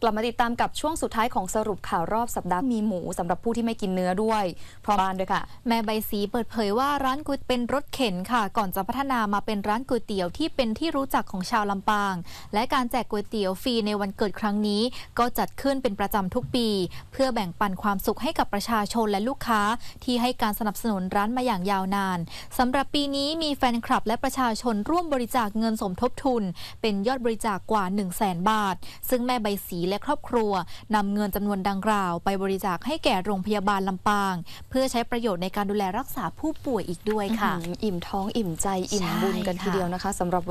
กลับมาติดตามกับช่วงสุดท้ายของสรุปข่าวรอบสัปดาห์มีหมูสำหรับผู้ที่ไม่กินเนื้อด้วยพร้อมบ้านด้วยค่ะแม่ใบศรีเปิดเผยว่าร้านก๋วยเป็นรถเข็นค่ะก่อนจะพัฒนามาเป็นร้านก๋วยเตี๋ยวที่เป็นที่รู้จักของชาวลำปางและการแจกก๋วยเตี๋ยวฟรีในวันเกิดครั้งนี้ก็จัดขึ้นเป็นประจำทุกปีเพื่อแบ่งปันความสุขให้กับประชาชนและลูกค้าที่ให้การสนับสนุนร้านมาอย่างยาวนานสำหรับปีนี้มีแฟนคลับและประชาชนร่วมบริจาคเงินสมทบทุนเป็นยอดบริจาคกว่า 100,000 บาทซึ่งแม่ใบศรีและครอบครัวนำเงินจำนวนดังกล่าวไปบริจาคให้แก่โรงพยาบาลลำปางเพื่อใช้ประโยชน์ในการดูแลรักษาผู้ป่วยอีกด้วยค่ะอิ่มท้องอิ่มใจอิ่มบุญกันทีเดียวนะคะสำหรับ